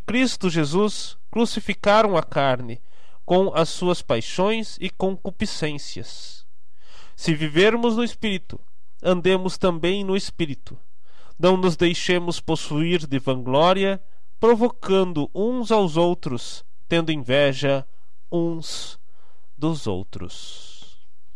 Cristo Jesus crucificaram a carne com as suas paixões e concupiscências. Se vivermos no Espírito, andemos também no Espírito. Não nos deixemos possuir de vanglória, provocando uns aos outros, tendo inveja uns dos outros.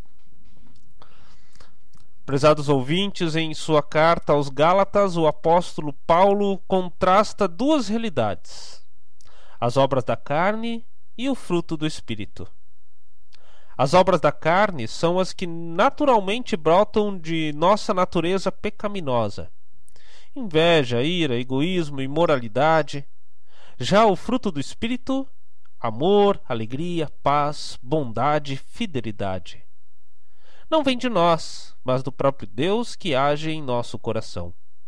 Prezados ouvintes, em sua carta aos Gálatas, o apóstolo Paulo contrasta duas realidades: as obras da carne e o fruto do Espírito. As obras da carne são as que naturalmente brotam de nossa natureza pecaminosa: inveja, ira, egoísmo, imoralidade. Já o fruto do Espírito: amor, alegria, paz, bondade, fidelidade. Não vem de nós, mas do próprio Deus que age em nosso coração.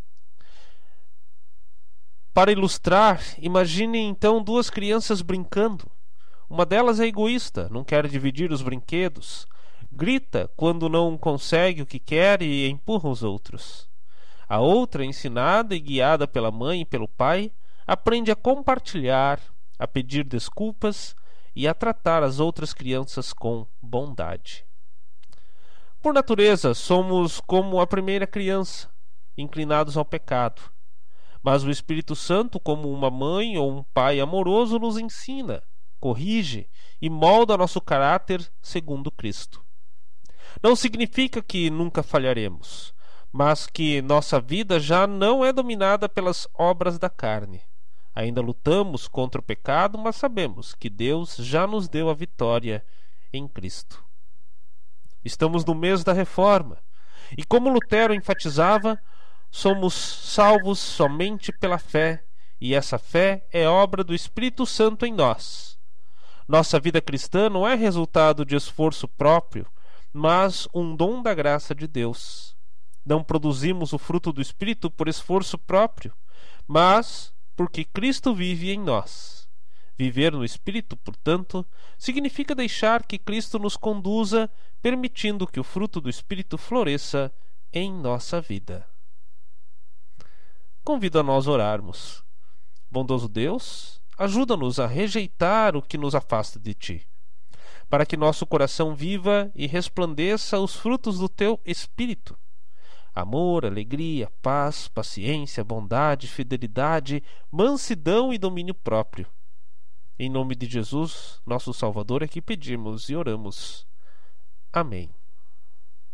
Para ilustrar, imagine então duas crianças brincando. Uma delas é egoísta, não quer dividir os brinquedos, grita quando não consegue o que quer e empurra os outros. A outra, ensinada e guiada pela mãe e pelo pai, aprende a compartilhar, a pedir desculpas e a tratar as outras crianças com bondade. Por natureza, somos como a primeira criança, inclinados ao pecado. Mas o Espírito Santo, como uma mãe ou um pai amoroso, nos ensina, corrige e molda nosso caráter segundo Cristo. Não significa que nunca falharemos, mas que nossa vida já não é dominada pelas obras da carne. Ainda lutamos contra o pecado, mas sabemos que Deus já nos deu a vitória em Cristo. Estamos no mês da Reforma, e como Lutero enfatizava, somos salvos somente pela fé, e essa fé é obra do Espírito Santo em nós. Nossa vida cristã não é resultado de esforço próprio, mas um dom da graça de Deus. Não produzimos o fruto do Espírito por esforço próprio, mas porque Cristo vive em nós. Viver no Espírito, portanto, significa deixar que Cristo nos conduza, permitindo que o fruto do Espírito floresça em nossa vida. Convido a nós orarmos. Bondoso Deus, ajuda-nos a rejeitar o que nos afasta de Ti, para que nosso coração viva e resplandeça os frutos do Teu Espírito: amor, alegria, paz, paciência, bondade, fidelidade, mansidão e domínio próprio. Em nome de Jesus, nosso Salvador, é que pedimos e oramos. Amém.